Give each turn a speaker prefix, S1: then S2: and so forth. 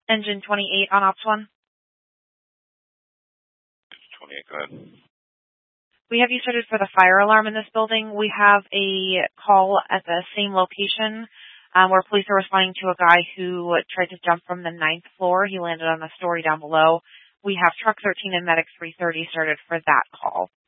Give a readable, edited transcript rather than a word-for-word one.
S1: Engine 28 on Ops 1.
S2: 28, go ahead.
S1: We have you started for the fire alarm in this building. We have a call at the same location where police are responding to a guy who tried to jump from the 9th floor. He landed on the story down below. We have Truck 13 and Medic 330 started for that call.